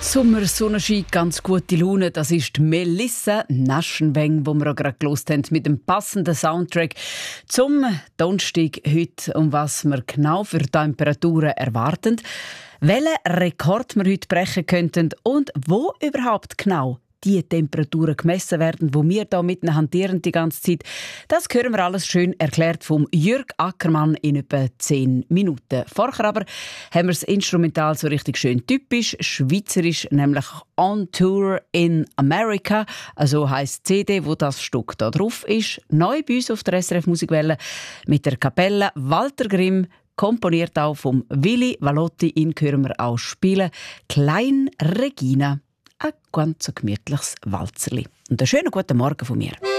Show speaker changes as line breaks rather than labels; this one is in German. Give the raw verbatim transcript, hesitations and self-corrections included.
Sommer, Sonnenschein, ganz gute Laune. Das ist Melissa Naschenweng, wo wir auch gerade gehört haben, mit dem passenden Soundtrack zum Donnerstag heute, um was wir genau für Temperaturen erwarten, welchen Rekord wir heute brechen könnten und wo überhaupt genau die Temperaturen gemessen werden, wo wir da mitten hantieren die ganze Zeit. Das hören wir alles schön erklärt vom Jürg Ackermann in etwa zehn Minuten. Vorher aber haben wir das Instrumental so richtig schön typisch schweizerisch, nämlich «On Tour in America», also heisst die C D, wo das Stück da drauf ist. Neu bei uns auf der S R F Musikwelle mit der Kapelle Walter Grimm, komponiert auch vom Willi Valotti. Ihn hören wir auch spielen. «Klein Regina». Ein ganz gemütliches Walzerli. Und einen schönen guten Morgen von mir.